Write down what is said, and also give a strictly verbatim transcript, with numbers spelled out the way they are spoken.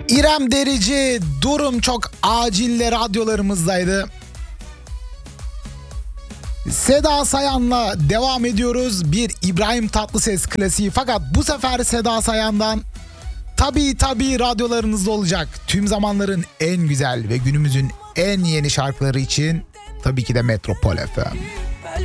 İrem Derici, durum çok acille radyolarımızdaydı. Seda Sayan'la devam ediyoruz. Bir İbrahim Tatlıses klasiği, fakat bu sefer Seda Sayan'dan tabii tabii radyolarınızda olacak. Tüm zamanların en güzel ve günümüzün en yeni şarkıları için tabii ki de Metropol F M.